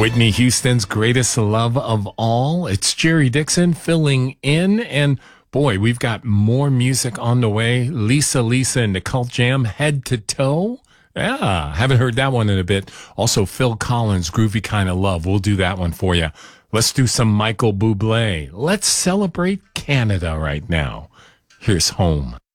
Whitney Houston's greatest love of all. It's Jerry Dixon filling in. And boy, we've got more music on the way. Lisa and the Cult Jam, Head to Toe. Yeah, haven't heard that one in a bit. Also, Phil Collins, Groovy Kind of Love. We'll do that one for you. Let's do some Michael Bublé. Let's celebrate Canada right now. Here's Home.